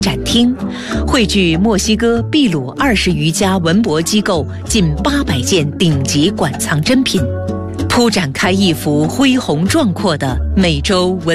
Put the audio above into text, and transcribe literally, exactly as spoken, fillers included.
展厅，汇聚墨西哥、秘鲁二十余家文博机构近八百件顶级馆藏珍品，铺展开一幅恢宏壮阔的美洲文